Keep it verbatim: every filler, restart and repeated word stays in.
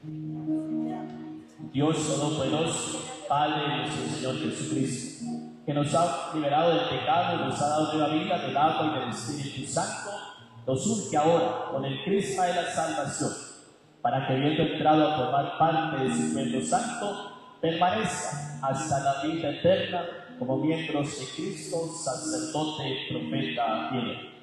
Dios Todopoderoso, Padre de nuestro Señor Jesucristo, que nos ha liberado del pecado y nos ha dado nueva vida del agua y del Espíritu Santo, nos unge ahora con el crisma de la salvación, para que, habiendo entrado a formar parte de su pueblo santo, permanezca hasta la vida eterna como miembros de Cristo, sacerdote, profeta y rey.